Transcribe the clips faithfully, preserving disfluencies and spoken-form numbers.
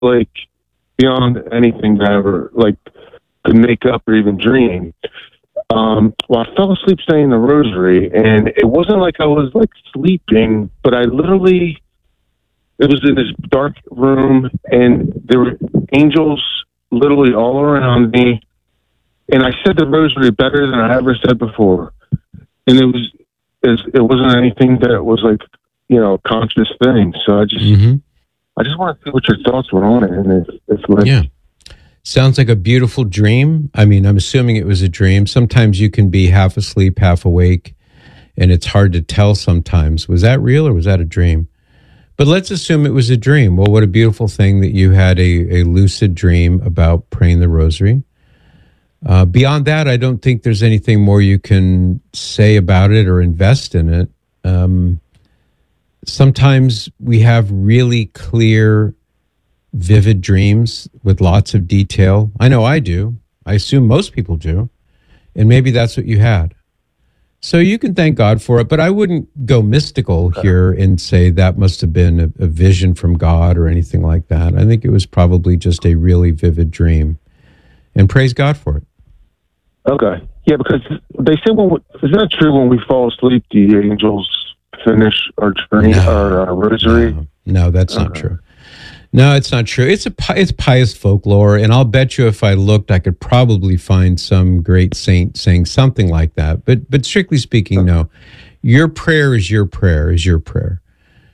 like beyond anything that I ever like could make up or even dream. Um, well, I fell asleep saying the rosary, and it wasn't like I was like sleeping, but I literally, it was in this dark room, and there were angels literally all around me, and I said the rosary better than I ever said before, and it was, it wasn't anything that was like, you know, a conscious thing. So I just, mm-hmm. I just want to see what your thoughts were on it, and if, if like, yeah. Sounds like a beautiful dream. I mean, I'm assuming it was a dream. Sometimes you can be half asleep, half awake, and it's hard to tell sometimes. Was that real or was that a dream? But let's assume it was a dream. Well, what a beautiful thing that you had a, a lucid dream about praying the rosary. Uh, beyond that, I don't think there's anything more you can say about it or invest in it. Um, sometimes we have really clear vivid dreams with lots of detail. I know I do. I assume most people do. And maybe that's what you had. So you can thank God for it, but I wouldn't go mystical here and say that must have been a, a vision from God or anything like that. I think it was probably just a really vivid dream. And praise God for it. Okay. Yeah, because they say, when we, is that true when we fall asleep, the angels finish our dream, no, our, our rosary? No, no that's okay. Not true. No, it's not true. It's a it's pious folklore, and I'll bet you if I looked, I could probably find some great saint saying something like that. But but strictly speaking, no. Your prayer is your prayer is your prayer.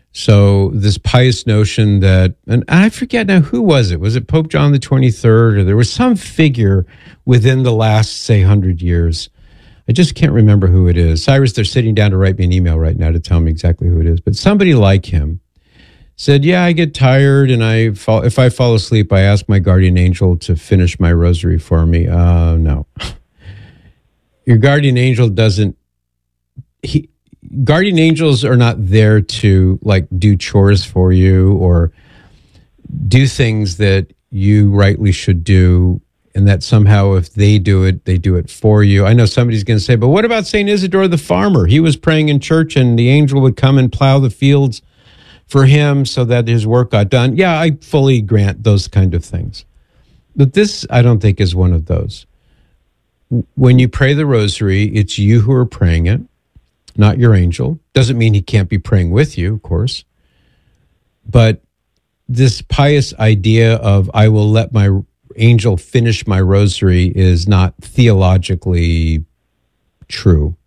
So this pious notion that, and I forget now, who was it? Was it Pope John the twenty-third, or there was some figure within the last, say, hundred years? I just can't remember who it is. Cyrus, they're sitting down to write me an email right now to tell me exactly who it is. But somebody like him said, yeah, I get tired, and I fall, if I fall asleep, I ask my guardian angel to finish my rosary for me. Uh, no. Your guardian angel doesn't, he, guardian angels are not there to like do chores for you or do things that you rightly should do, and that somehow if they do it, they do it for you. I know somebody's going to say, but what about Saint Isidore the farmer? He was praying in church, and the angel would come and plow the fields for him so that his work got done. Yeah, I fully grant those kind of things. But this, I don't think, is one of those. When you pray the rosary, it's you who are praying it, not your angel. Doesn't mean he can't be praying with you, of course. But this pious idea of I will let my angel finish my rosary is not theologically true.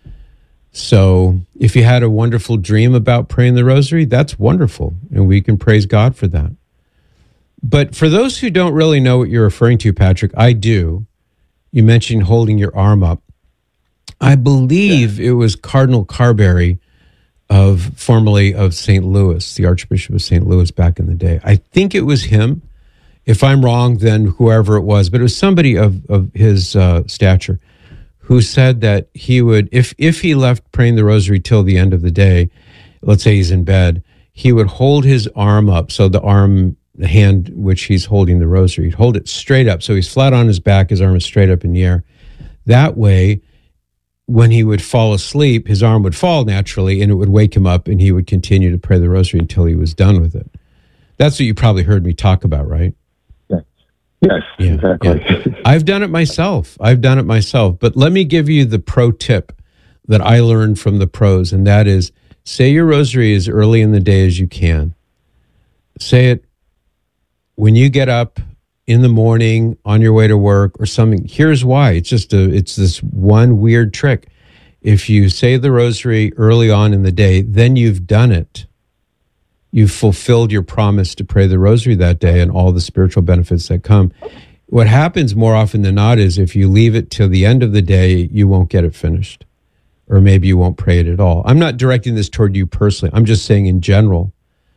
So if you had a wonderful dream about praying the rosary, that's wonderful, and we can praise God for that. But for those who don't really know what you're referring to, Patrick, I do. You mentioned holding your arm up. I believe yeah. it was Cardinal Carberry, of formerly of Saint Louis, the Archbishop of Saint Louis back in the day. I think it was him. If I'm wrong, then whoever it was, but it was somebody of, of his uh, stature, who said that he would, if if he left praying the rosary till the end of the day, let's say he's in bed, he would hold his arm up. So the arm, the hand which he's holding the rosary, he'd hold it straight up. So he's flat on his back, his arm is straight up in the air. That way, when he would fall asleep, his arm would fall naturally, and it would wake him up, and he would continue to pray the rosary until he was done with it. That's what you probably heard me talk about, right? Yes, yeah, exactly. Yeah. I've done it myself. I've done it myself. But let me give you the pro tip that I learned from the pros, and that is say your rosary as early in the day as you can. Say it when you get up in the morning, on your way to work or something. Here's why. It's just a, it's this one weird trick. If you say the rosary early on in the day, then you've done it. You've fulfilled your promise to pray the rosary that day and all the spiritual benefits that come. What happens more often than not is if you leave it till the end of the day, you won't get it finished. Or maybe you won't pray it at all. I'm not directing this toward you personally. I'm just saying in general,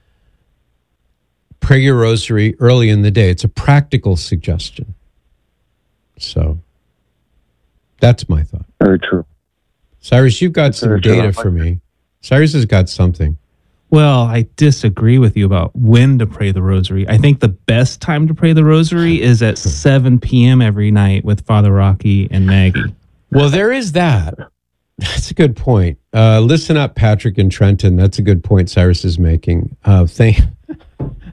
pray your rosary early in the day. It's a practical suggestion. So that's my thought. Very true. Cyrus, you've got some data for me. Cyrus has got something. Well, I disagree with you about when to pray the rosary. I think the best time to pray the rosary is at seven p.m. every night with Father Rocky and Maggie. Well, there is that. That's a good point. Uh, listen up, Patrick and Trenton. That's a good point Cyrus is making. Uh, thank,